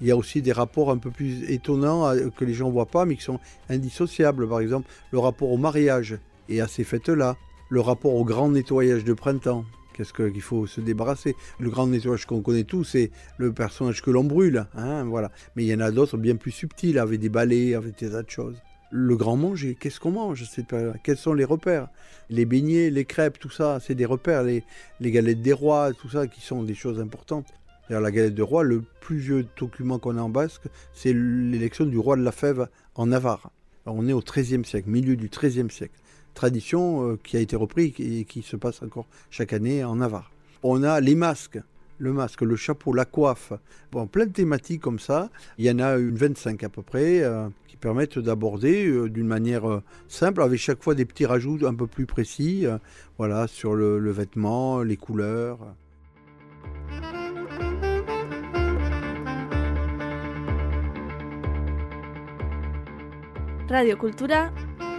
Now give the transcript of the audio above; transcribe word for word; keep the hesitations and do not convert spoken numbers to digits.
Il y a aussi des rapports un peu plus étonnants euh, que les gens ne voient pas, mais qui sont indissociables. Par exemple, le rapport au mariage et à ces fêtes-là, le rapport au grand nettoyage de printemps. Qu'est-ce que, qu'il faut se débarrasser? Le grand nettoyage qu'on connaît tous, c'est le personnage que l'on brûle. Hein, voilà. Mais il y en a d'autres bien plus subtils, avec des balais, avec des tas de choses. Le grand manger, qu'est-ce qu'on mange cette période? Quels sont les repères? Les beignets, les crêpes, tout ça, c'est des repères. Les, les galettes des rois, tout ça, qui sont des choses importantes. D'ailleurs, la galette de roi, le plus vieux document qu'on a en basque, c'est l'élection du roi de la Fève en Navarre. Alors, on est au treizième siècle, milieu du treizième siècle. Tradition euh, qui a été reprise et qui se passe encore chaque année en Navarre. On a les masques, le masque, le chapeau, la coiffe, bon, plein de thématiques comme ça. Il y en a une vingt-cinq à peu près euh, qui permettent d'aborder euh, d'une manière euh, simple, avec chaque fois des petits rajouts un peu plus précis, euh, voilà, sur le, le vêtement, les couleurs. Radio Kultura